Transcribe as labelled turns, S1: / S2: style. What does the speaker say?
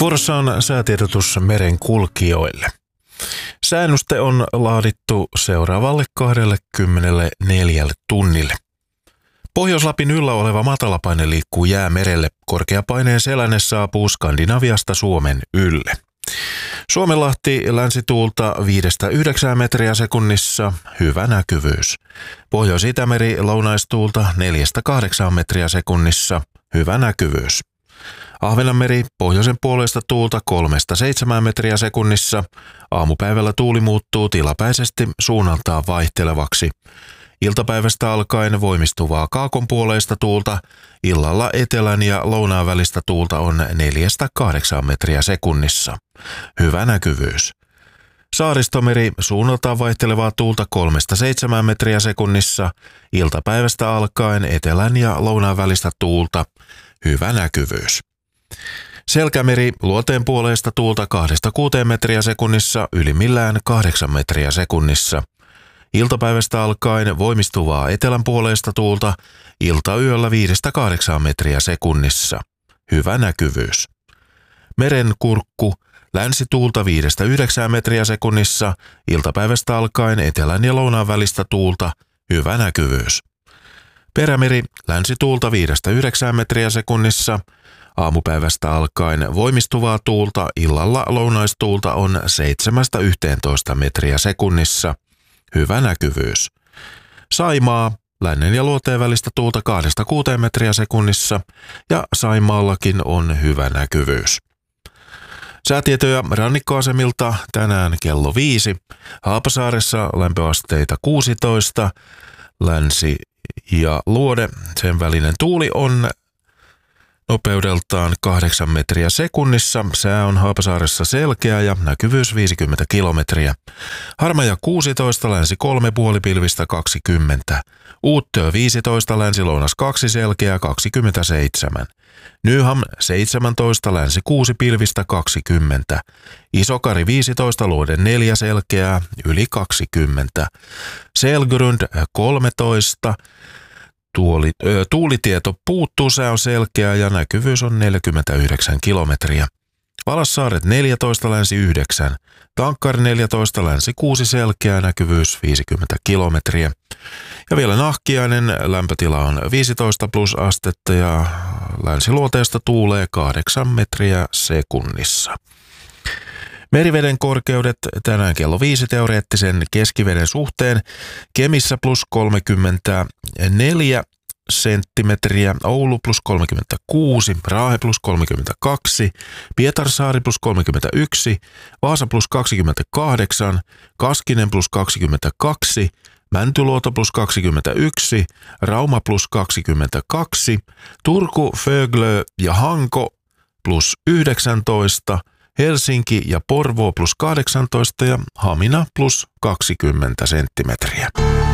S1: Vuorossa on säätiedotus meren kulkijoille. Säännöste on laadittu seuraavalle 24 tunnille. Pohjois-Lapin yllä oleva matalapaine liikkuu jäämerelle. Korkeapaineen selänne saapuu Skandinaviasta Suomen ylle. Suomenlahti länsituulta 5-9 metriä sekunnissa, hyvä näkyvyys. Pohjois-Itämeri lounaistuulta 4-8 metriä sekunnissa, hyvä näkyvyys. Ahvenanmeri pohjoisen puolesta tuulta 3-7 metriä sekunnissa. Aamupäivällä tuuli muuttuu tilapäisesti suunnaltaan vaihtelevaksi. Iltapäivästä alkaen voimistuvaa kaakonpuoleista tuulta, illalla etelän ja lounaan välistä tuulta on 4-8 metriä sekunnissa. Hyvä näkyvyys. Saaristomeri suunnaltaan vaihtelevaa tuulta 3-7 metriä sekunnissa, iltapäivästä alkaen etelän ja lounaan välistä tuulta. Hyvä näkyvyys. Selkämeri luoteen puoleista tuulta 2-6 metriä sekunnissa, ylimmillään 8 metriä sekunnissa. Iltapäivästä alkaen voimistuvaa etelän puoleista tuulta, iltayöllä 5-8 metriä sekunnissa. Hyvä näkyvyys. Merenkurkku länsituulta 5-9 metriä sekunnissa, iltapäivästä alkaen etelän ja lounaan välistä tuulta. Hyvä näkyvyys. Perämeri länsituulta 5-9 metriä sekunnissa, aamupäivästä alkaen voimistuvaa tuulta, illalla lounaistuulta on 7-11 metriä sekunnissa. Hyvä näkyvyys. Saimaa, lännen ja luoteen välistä tuulta 2-6 metriä sekunnissa ja Saimaallakin on hyvä näkyvyys. Säätietoja rannikkoasemilta tänään kello 5. Haapasaaressa lämpöasteita 16, Länsi ja Luode, sen välinen tuuli on nopeudeltaan 8 metriä sekunnissa. Sää on Haapasaaressa selkeä ja näkyvyys 50 kilometriä. Harmaja 16, länsi 3, puolipilvistä 20. Uuttöö 15, länsi-lounas 2, selkeä 27. Nyham 17, länsi 6, pilvistä 20. Isokari 15, Luode 4, selkeää yli 20. Selgrund 13, tuulitieto puuttuu, sää on selkeä ja näkyvyys on 49 kilometriä. Valassaaret 14, länsi 9. Tankkari 14, länsi 6, selkeä, näkyvyys 50 kilometriä. Ja vielä Nahkiainen, lämpötila on 15 plus astetta ja länsiluoteesta tuulee 8 metriä sekunnissa. Meriveden korkeudet tänään kello 5 teoreettisen keskiveden suhteen. Kemissä plus 34 senttimetriä, Oulu plus 36, Raahe plus 32, Pietarsaari plus 31, Vaasa plus 28, Kaskinen plus 22, Mäntyluoto plus 21, Rauma plus 22, Turku, Föglö ja Hanko plus 19, Helsinki ja Porvoo plus 18 ja Hamina plus 20 senttimetriä.